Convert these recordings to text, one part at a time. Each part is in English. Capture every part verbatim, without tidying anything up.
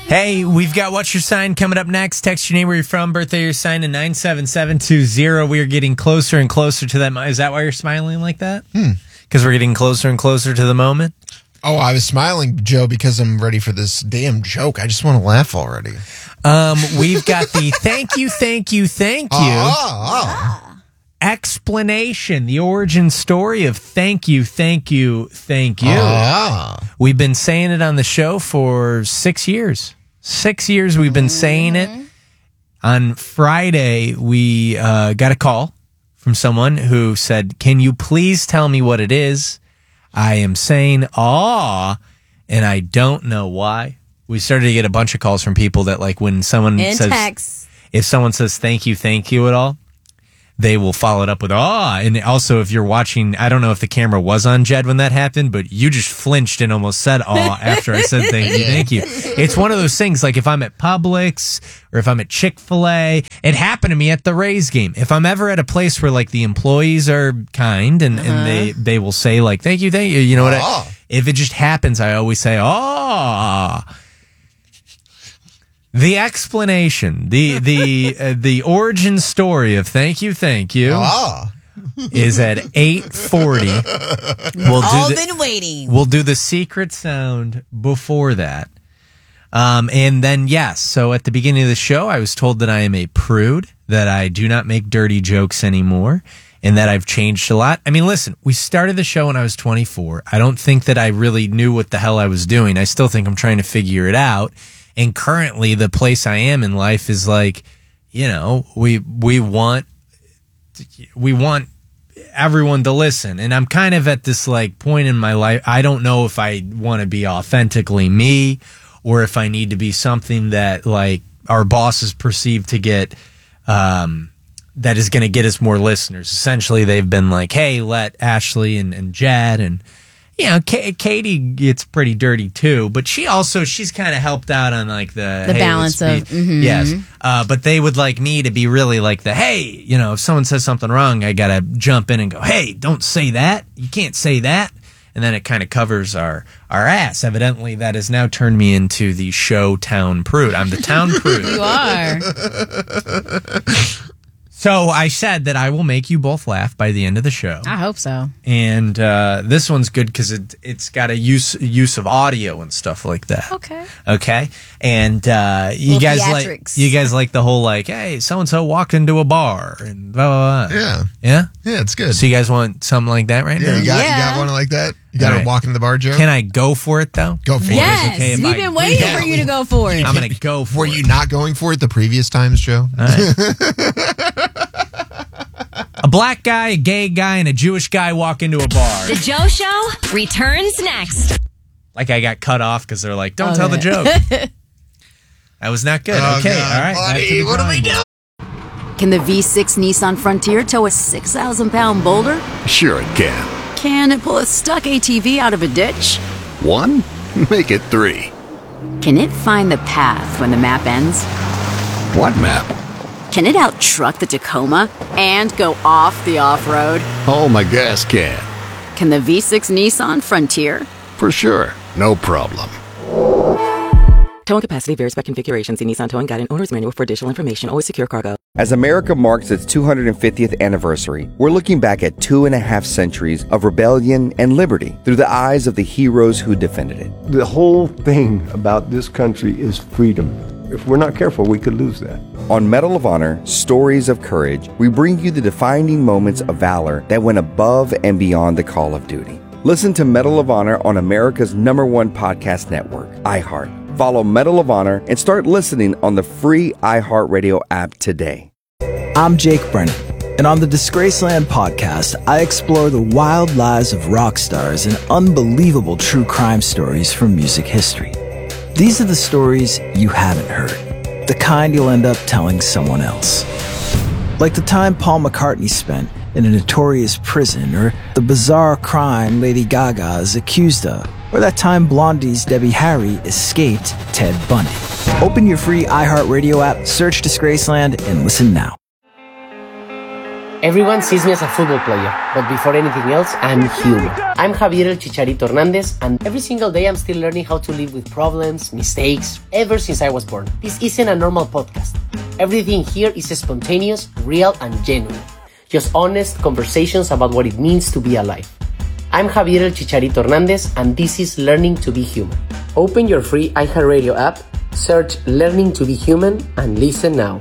Hey, we've got What's Your Sign coming up next. Text your name, where you're from, birthday, your sign to nine seven seven two zero. We are getting closer and closer to that. Is that why you're smiling like that? Because Hmm. we're getting closer and closer to the moment? Oh, I was smiling, Joe, because I'm ready for this damn joke. I just want to laugh already. Um, we've got the thank you, thank you, thank you. Oh, oh. Explanation, the origin story of thank you, thank you, thank you. Ah. We've been saying it on the show for six years. Six years we've been saying it. On Friday, we uh, got a call from someone who said, can you please tell me what it is? I am saying, aw, and I don't know why. We started to get a bunch of calls from people that, like, when someone In says, text. if someone says thank you, thank you at all, they will follow it up with, ah. And also, if you're watching, I don't know if the camera was on Jed when that happened, but you just flinched and almost said, ah, after I said thank you, thank you. It's one of those things, like if I'm at Publix or if I'm at Chick-fil-A, it happened to me at the Rays game. If I'm ever at a place where, like, the employees are kind and, uh-huh. and they, they will say, like, thank you, thank you, you know what I, if it just happens, I always say, ah. The explanation, the the uh, the origin story of thank you, thank you Ah. is at eight forty. We'll All do the, been waiting. We'll do the secret sound before that. Um, and then, yes, so at the beginning of the show, I was told that I am a prude, that I do not make dirty jokes anymore, and that I've changed a lot. I mean, listen, we started the show when I was twenty-four. I don't think that I really knew what the hell I was doing. I still think I'm trying to figure it out. And currently, the place I am in life is like, you know, we we want we want everyone to listen. And I'm kind of at this like point in my life. I don't know if I want to be authentically me or if I need to be something that like our bosses perceive to get um, that is going to get us more listeners. Essentially, they've been like, hey, let Ashley and, and Jed and you know, K- Katie gets pretty dirty too, but she also, she's kind of helped out on like the, the hey, balance of, mm-hmm. yes. Uh, but they would like me to be really like the, hey, you know, if someone says something wrong, I got to jump in and go, hey, don't say that. You can't say that. And then it kind of covers our, our ass. Evidently, that has now turned me into the show town prude. I'm the town prude. You are. So I said that I will make you both laugh by the end of the show. I hope so. And uh, this one's good because it, it's got a use use of audio and stuff like that. Okay. Okay. And uh, you Little guys theatrics. like you guys like the whole like, hey, so and so walked into a bar and blah blah blah. Yeah. Yeah. Yeah, it's good. So you guys want something like that right yeah, now? you got Yeah. you got one like that? You got to Right. walk into the bar, Joe? Can I go for it though? Go for Are you it. guys Yes. okay if We've I- been waiting Yeah. for you to go for it. I'm gonna go for Were it. you not going for it the previous times, Joe? All right. A black guy, a gay guy, and a Jewish guy walk into a bar. The Joe Show returns next. Like I got cut off because they're like, don't Okay. tell the joke. That was not good. Oh, okay, God, all right. back to buddy, the what do we drawing do? board. Can the V six Nissan Frontier tow a six thousand pound boulder? Sure it can. Can it pull a stuck A T V out of a ditch? One? Make it three. Can it find the path when the map ends? What map? Can it out-truck the Tacoma and go off the off-road? Oh, my gas can. Can the V six Nissan Frontier? For sure. No problem. Towing capacity varies by configuration. See Nissan Towing Guide and Owner's Manual for additional information. Always secure cargo. As America marks its two hundred fiftieth anniversary, we're looking back at two and a half centuries of rebellion and liberty through the eyes of the heroes who defended it. The whole thing about this country is freedom. If we're not careful, we could lose that. On Medal of Honor, Stories of Courage, we bring you the defining moments of valor that went above and beyond the call of duty. Listen to Medal of Honor on America's number one podcast network, iHeart. Follow Medal of Honor and start listening on the free iHeartRadio app today. I'm Jake Brennan, and on the Disgraceland podcast, I explore the wild lives of rock stars and unbelievable true crime stories from music history. These are the stories you haven't heard, the kind you'll end up telling someone else. Like the time Paul McCartney spent in a notorious prison, or the bizarre crime Lady Gaga is accused of, or that time Blondie's Debbie Harry escaped Ted Bundy. Open your free iHeartRadio app, search Disgraceland, and listen now. Everyone sees me as a football player, but before anything else, I'm human. I'm Javier El Chicharito Hernandez, and every single day I'm still learning how to live with problems, mistakes, ever since I was born. This isn't a normal podcast. Everything here is spontaneous, real, and genuine. Just honest conversations about what it means to be alive. I'm Javier El Chicharito Hernandez, and this is Learning to be Human. Open your free iHeartRadio app, search Learning to be Human, and listen now.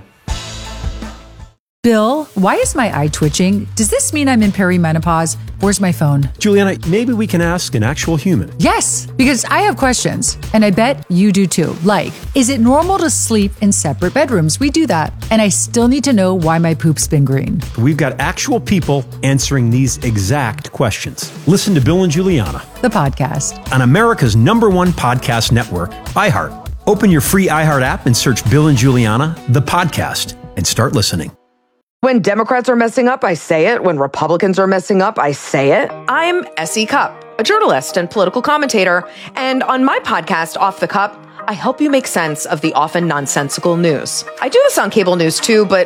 Bill, why is my eye twitching? Does this mean I'm in perimenopause? Where's my phone? Juliana, maybe we can ask an actual human. Yes, because I have questions, and I bet you do too. Like, is it normal to sleep in separate bedrooms? We do that. And I still need to know why my poop's been green. We've got actual people answering these exact questions. Listen to Bill and Juliana, the podcast, on America's number one podcast network, iHeart. Open your free iHeart app and search Bill and Juliana, the podcast, and start listening. When Democrats are messing up, I say it. When Republicans are messing up, I say it. I'm Essie Cupp, a journalist and political commentator. And on my podcast, Off the Cup, I help you make sense of the often nonsensical news. I do this on cable news too, but